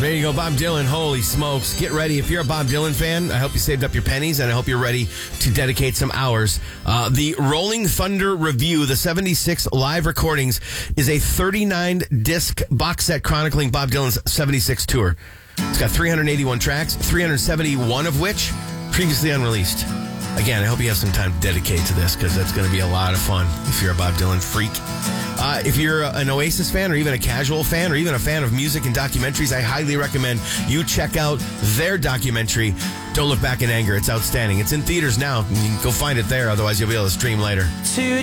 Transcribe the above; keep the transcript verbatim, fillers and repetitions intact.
There you go, Bob Dylan. Holy smokes. Get ready. If you're a Bob Dylan fan, I hope you saved up your pennies, and I hope you're ready to dedicate some hours. Uh, the Rolling Thunder Review, the seventy-six live recordings, is a thirty-nine disc box set chronicling Bob Dylan's seventy-six tour. It's got three hundred eighty-one tracks, three hundred seventy-one of which previously unreleased. Again, I hope you have some time to dedicate to this, because that's going to be a lot of fun if you're a Bob Dylan freak. Uh, if you're an Oasis fan, or even a casual fan, or even a fan of music and documentaries, I highly recommend you check out their documentary, Don't Look Back in Anger. It's outstanding. It's in theaters now. You can go find it there. Otherwise, you'll be able to stream later.